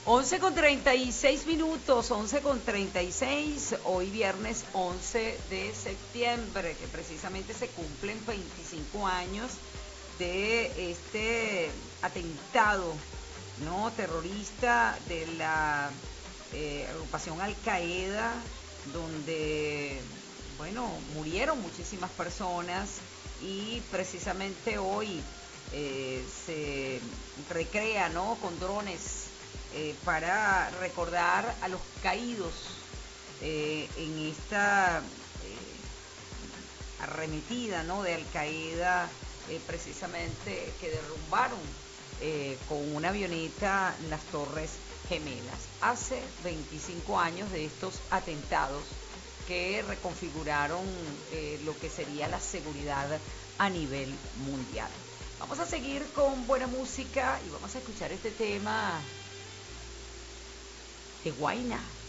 11:36, 11:36, hoy viernes 11 de septiembre, que precisamente se cumplen 25 años de este atentado, ¿no?, terrorista de la agrupación Al Qaeda, donde, bueno, murieron muchísimas personas y precisamente hoy se recrea, ¿no?, con drones para recordar a los caídos en esta arremetida, ¿no?, de Al Qaeda, precisamente que derrumbaron con una avioneta las Torres Gemelas. Hace 25 años de estos atentados que reconfiguraron lo que sería la seguridad a nivel mundial. Vamos a seguir con buena música y vamos a escuchar este tema de Guayna.